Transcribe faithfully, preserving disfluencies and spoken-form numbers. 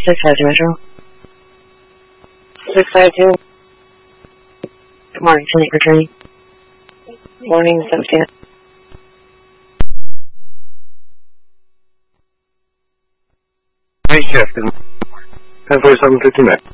six five two Metro. six five two. Good morning, Senate returning. Morning, seventeen. Hey, Captain. ten forty-seven fifty-nine.